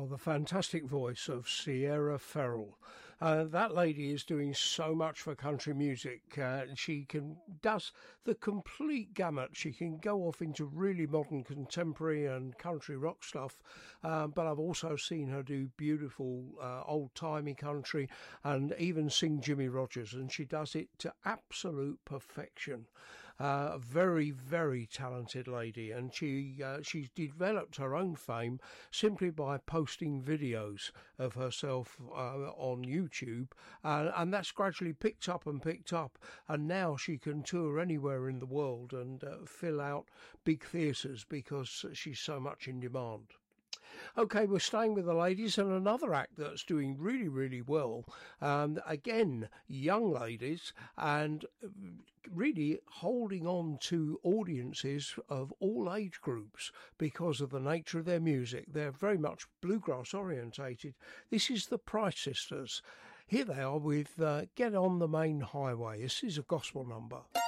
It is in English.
Wow, the fantastic voice of Sierra Ferrell. That lady is doing so much for country music. She does the complete gamut. She can go off into really modern contemporary and country rock stuff, but I've also seen her do beautiful old-timey country and even sing Jimmy Rogers, and she does it to absolute perfection. A very, very talented lady, and she's developed her own fame simply by posting videos of herself on YouTube, and that's gradually picked up, and now she can tour anywhere in the world and fill out big theatres because she's so much in demand. Okay, we're staying with the ladies, and another act that's doing really, really well. Again, young ladies, and really holding on to audiences of all age groups because of the nature of their music. They're very much bluegrass orientated. This is the Price Sisters. Here they are with Get on the Main Highway. This is a gospel number.